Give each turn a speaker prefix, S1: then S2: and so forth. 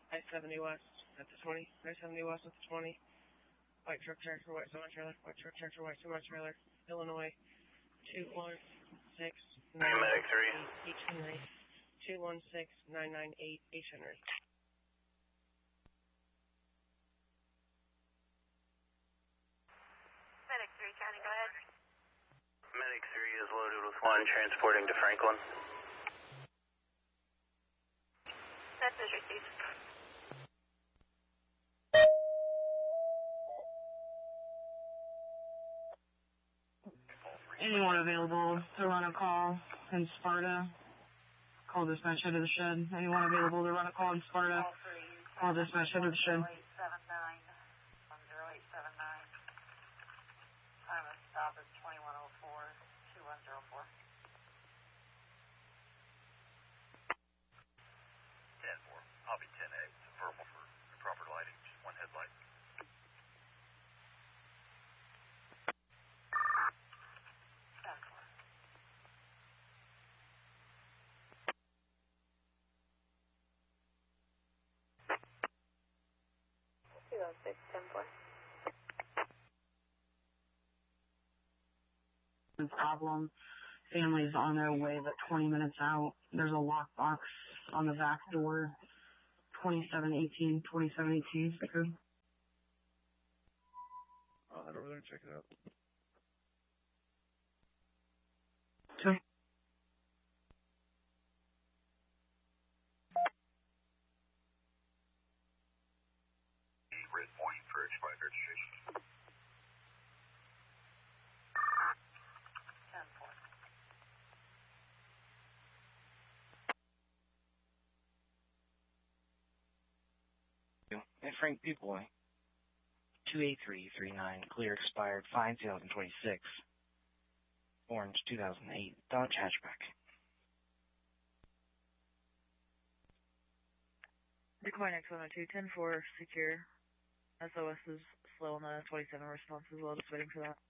S1: I-70 West at the 20. I-70 West at the 20. White truck tractor, white semi-trailer. White truck tractor, white semi-trailer. Illinois 216-998
S2: Medic 3.
S1: H. Henry. 216-998 H. Henry.
S3: Medic 3, County, go ahead.
S2: Medic 3 is loaded with 1, transporting to Franklin.
S3: Message received.
S4: Anyone available to run a call in Sparta? Call dispatch head of the shed. Anyone available to run a call in Sparta? Call dispatch head of the shed.
S3: 0879. Time of stop is 2104, 2104.
S5: 10-4. I'll be 10A. Verbal for improper lighting. Just one headlight.
S4: Problem. Family's on their way, but 20 minutes out. There's a lockbox on the back door. 2718, 2718 sticker.
S1: I'll head over there and check it out.
S4: Okay.
S5: Red point for expired registration.
S3: 10-4.
S6: And Frank Buboy, 28339, clear expired, fine 2026, orange 2008, Dodge hatchback.
S7: Decoy next 102, 10-4, secure. SOS is slow on the 27 response as well, just waiting for that.